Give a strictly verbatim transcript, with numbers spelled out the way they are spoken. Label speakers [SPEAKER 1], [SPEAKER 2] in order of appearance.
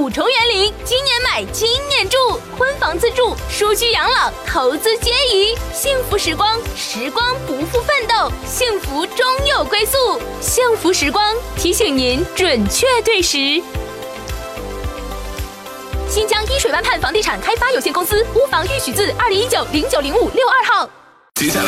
[SPEAKER 1] 五重园林，今年买今年住，婚房自住，舒居养老，投资皆宜，幸福时光，时光不负奋斗，幸福终有归宿。幸福时光提醒您准确对时。新疆依水湾畔房地产开发有限公司屋房预许字二零一九零九零五六二号。接下来。